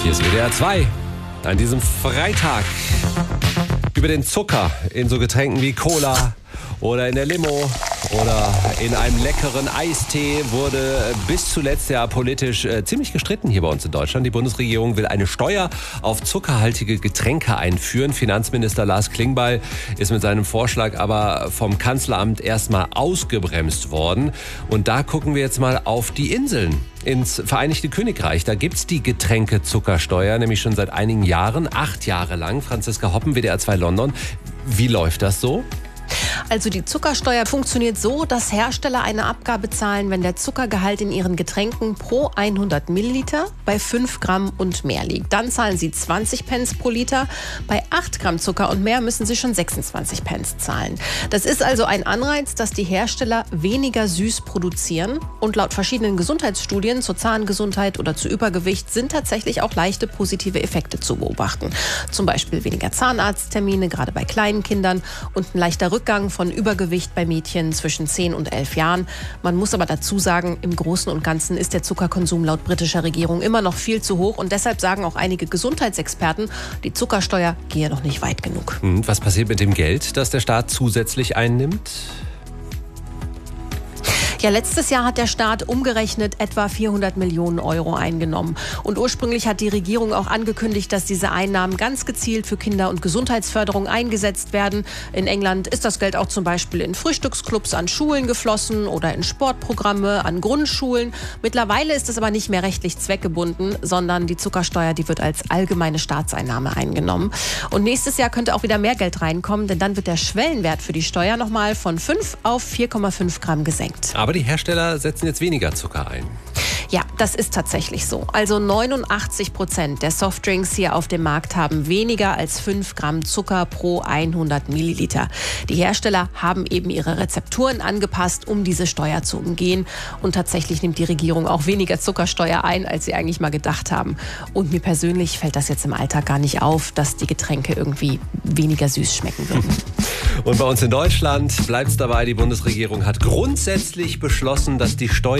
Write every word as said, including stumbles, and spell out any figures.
Hier ist W D R zwei an diesem Freitag. Über den Zucker in so Getränken wie Cola oder in der Limo oder in einem leckeren Eistee wurde bis zuletzt ja politisch äh, ziemlich gestritten hier bei uns in Deutschland. Die Bundesregierung will eine Steuer auf zuckerhaltige Getränke einführen. Finanzminister Lars Klingbeil ist mit seinem Vorschlag aber vom Kanzleramt erstmal ausgebremst worden. Und da gucken wir jetzt mal auf die Inseln. Ins Vereinigte Königreich, da gibt's die Getränkezuckersteuer, nämlich schon seit einigen Jahren, acht Jahre lang. Franziska Hoppen, W D R zwei London. Wie läuft das so? Also die Zuckersteuer funktioniert so, dass Hersteller eine Abgabe zahlen, wenn der Zuckergehalt in ihren Getränken pro hundert Milliliter bei fünf Gramm und mehr liegt. Dann zahlen sie zwanzig Pence pro Liter. Bei acht Gramm Zucker und mehr müssen sie schon sechsundzwanzig Pence zahlen. Das ist also ein Anreiz, dass die Hersteller weniger süß produzieren. Und laut verschiedenen Gesundheitsstudien zur Zahngesundheit oder zu Übergewicht sind tatsächlich auch leichte positive Effekte zu beobachten. Zum Beispiel weniger Zahnarzttermine, gerade bei kleinen Kindern, und ein leichter Rückgang von Übergewicht bei Mädchen zwischen zehn und elf Jahren. Man muss aber dazu sagen, im Großen und Ganzen ist der Zuckerkonsum laut britischer Regierung immer noch viel zu hoch. Und deshalb sagen auch einige Gesundheitsexperten, die Zuckersteuer gehe noch nicht weit genug. Und was passiert mit dem Geld, das der Staat zusätzlich einnimmt? Ja, letztes Jahr hat der Staat umgerechnet etwa vierhundert Millionen Euro eingenommen. Und ursprünglich hat die Regierung auch angekündigt, dass diese Einnahmen ganz gezielt für Kinder- und Gesundheitsförderung eingesetzt werden. In England ist das Geld auch zum Beispiel in Frühstücksclubs an Schulen geflossen oder in Sportprogramme an Grundschulen. Mittlerweile ist es aber nicht mehr rechtlich zweckgebunden, sondern die Zuckersteuer, die wird als allgemeine Staatseinnahme eingenommen. Und nächstes Jahr könnte auch wieder mehr Geld reinkommen, denn dann wird der Schwellenwert für die Steuer nochmal von fünf auf vier Komma fünf Gramm gesenkt. Aber die Hersteller setzen jetzt weniger Zucker ein. Ja, das ist tatsächlich so. Also neunundachtzig Prozent der Softdrinks hier auf dem Markt haben weniger als fünf Gramm Zucker pro hundert Milliliter. Die Hersteller haben eben ihre Rezepturen angepasst, um diese Steuer zu umgehen. Und tatsächlich nimmt die Regierung auch weniger Zuckersteuer ein, als sie eigentlich mal gedacht haben. Und mir persönlich fällt das jetzt im Alltag gar nicht auf, dass die Getränke irgendwie weniger süß schmecken würden. Und bei uns in Deutschland bleibt es dabei, die Bundesregierung hat grundsätzlich beschlossen, dass die Steuer